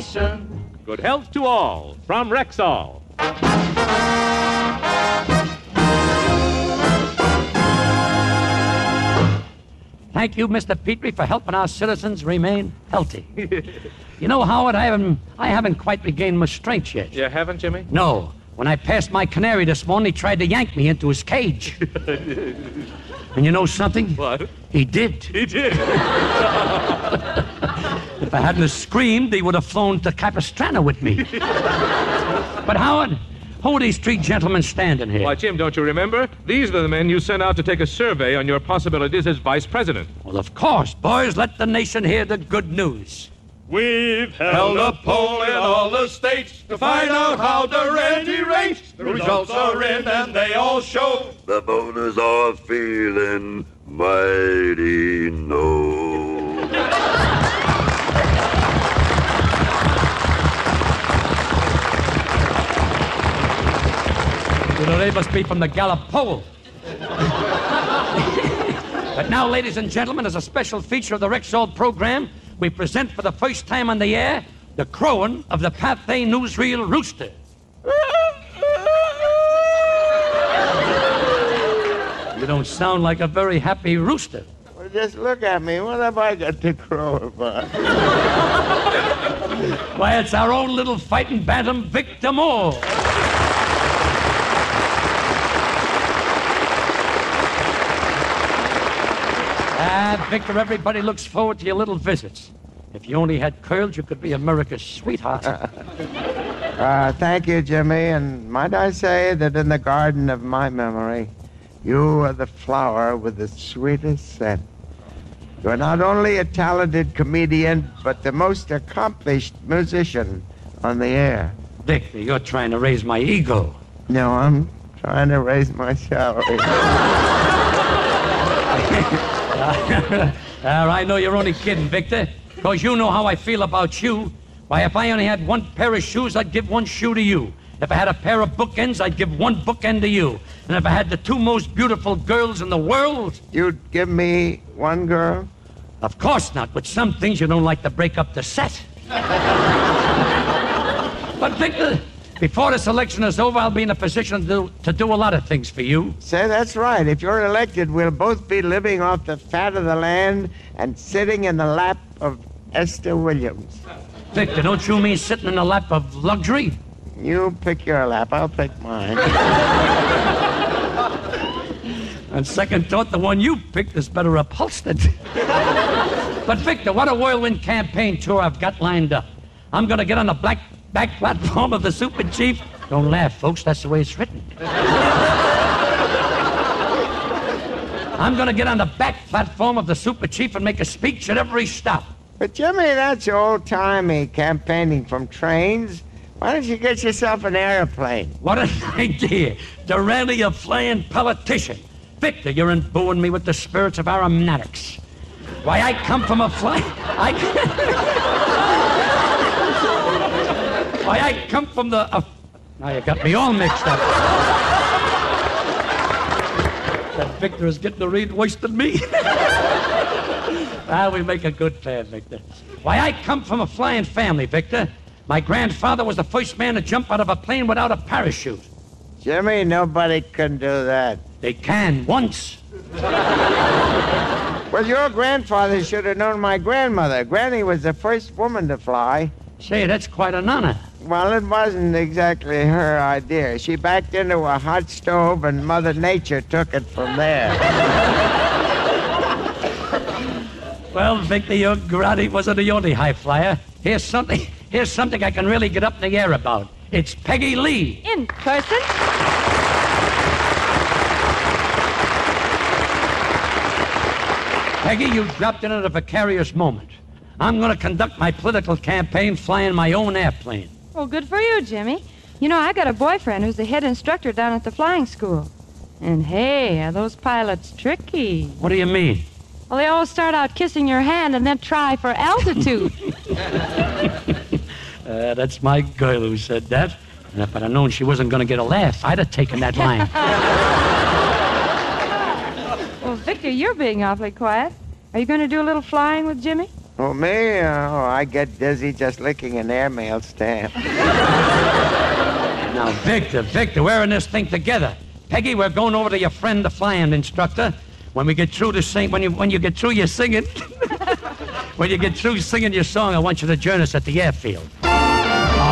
nation. Good health to all from Rexall. Thank you, Mr. Petrie, for helping our citizens remain healthy. You know, Howard, I haven't quite regained my strength yet. You haven't, Jimmy? No. When I passed my canary this morning, he tried to yank me into his cage. And you know something? What? He did. He did. If I hadn't have screamed, he would have flown to Capistrano with me. But, Howard, who are these three gentlemen standing here? Why, Jim, don't you remember? These are the men you sent out to take a survey on your possibilities as vice president. Well, of course. Boys, let the nation hear the good news. We've held a poll in all the states to find out how Durante rates. The results are in and they all show the voters are feeling mighty low. You know, they must be from the Gallup poll. But now, ladies and gentlemen, as a special feature of the Rexall program, we present for the first time on the air the crowing of the Pathé newsreel rooster. You don't sound like a very happy rooster. Well, just look at me. What have I got to crow about? Why, it's our own little fighting bantam, Victor Moore. Victor, everybody looks forward to your little visits. If you only had curls, you could be America's sweetheart. Thank you, Jimmy. And might I say that in the garden of my memory, you are the flower with the sweetest scent. You're not only a talented comedian, but the most accomplished musician on the air. Victor, you're trying to raise my ego. No, I'm trying to raise my salary. I know you're only kidding, Victor, because you know how I feel about you. Why, if I only had one pair of shoes, I'd give one shoe to you. If I had a pair of bookends, I'd give one bookend to you. And if I had the two most beautiful girls in the world... You'd give me one girl? Of course not. With some things, you don't like to break up the set. But, Victor, before this election is over, I'll be in a position to do a lot of things for you. Say, that's right. If you're elected, we'll both be living off the fat of the land and sitting in the lap of Esther Williams. Victor, don't you mean sitting in the lap of luxury? You pick your lap, I'll pick mine. On second thought, the one you picked is better upholstered. But, Victor, what a whirlwind campaign tour I've got lined up. I'm going to get on the back platform of the Super Chief. Don't laugh, folks. That's the way it's written. I'm going to get on the back platform of the Super Chief and make a speech at every stop. But, Jimmy, that's old-timey campaigning from trains. Why don't you get yourself an airplane? What an idea. Durante, a flying politician. Victor, you're imbuing me with the spirits of aromatics. Why, I come from a Why, I come from the... Now you got me all mixed up. That Victor is getting to read worse than me. We make a good pair, Victor. Why, I come from a flying family, Victor. My grandfather was the first man to jump out of a plane without a parachute. Jimmy, nobody can do that. They can, once. Well, your grandfather should have known my grandmother. Granny was the first woman to fly. Say, that's quite an honor. Well, it wasn't exactly her idea. She backed into a hot stove, and Mother Nature took it from there. Well, Victor, your granny wasn't the only high flyer. Here's something I can really get up in the air about. It's Peggy Lee. In person. Peggy, you dropped in at a vicarious moment. I'm going to conduct my political campaign flying my own airplane. Well, good for you, Jimmy. You know, I got a boyfriend who's the head instructor down at the flying school. And hey, are those pilots tricky? What do you mean? Well, they always start out kissing your hand and then try for altitude. That's my girl who said that. And if I'd have known she wasn't going to get a laugh, I'd have taken that line. Well, Victor, you're being awfully quiet. Are you going to do a little flying with Jimmy? Oh, me? I get dizzy just licking an airmail stamp. Now, Victor, we're in this thing together. Peggy, we're going over to your friend, the flying instructor. When we get through to sing, when you get through your singing, when you get through singing your song, I want you to join us at the airfield.